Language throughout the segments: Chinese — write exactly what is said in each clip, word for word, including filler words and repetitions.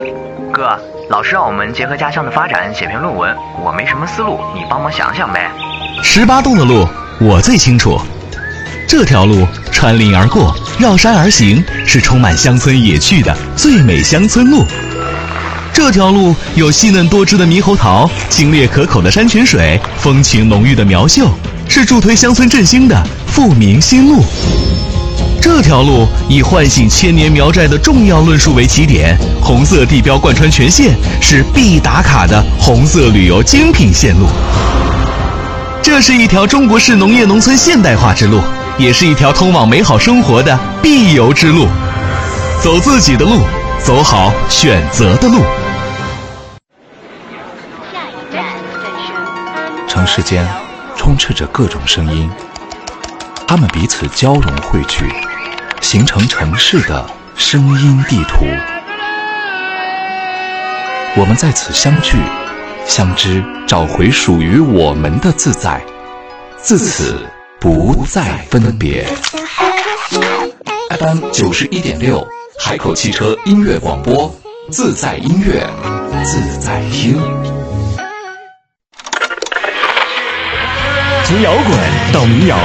哥，老师让我们结合家乡的发展写篇论文，我没什么思路，你帮忙想想呗。 十八洞的路我最清楚，这条路穿林而过，绕山而行，是充满乡村野趣的最美乡村路。这条路有细嫩多汁的猕猴桃，清冽可口的山泉水，风情浓郁的苗秀，是助推乡村振兴的富民新路。这条路以唤醒千年苗寨的重要论述为起点，红色地标贯穿全线，是必打卡的红色旅游精品线路。这是一条中国式农业农村现代化之路，也是一条通往美好生活的必游之路。走自己的路，走好选择的路。 城市间充斥着各种声音，它们彼此交融汇聚，形成城市的声音地图。我们在此相聚相知，找回属于我们的自在，自此不再分别。 F M 九十一点六，海口汽车音乐广播，自在音乐，自在听。 从摇滚到民谣，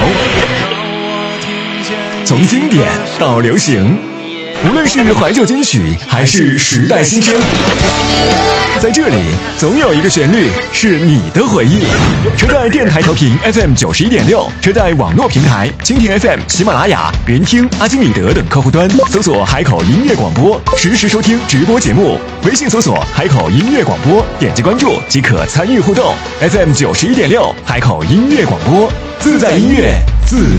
从经典到流行，无论是怀旧金曲还是时代新声，在这里总有一个旋律是你的回忆。车载电台调频 F M 九十一点六，车载网络平台蜻蜓 F M、喜马拉雅、人听、阿基米德等客户端搜索海口音乐广播，实时收听直播节目。微信搜索海口音乐广播，点击关注即可参与互动。F M 九十一点六，海口音乐广播，自在音乐，自